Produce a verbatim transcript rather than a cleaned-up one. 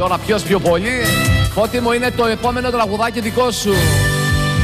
Τώρα ποιος πιο πολύ? Φώτη μου, είναι το επόμενο τραγουδάκι δικό σου.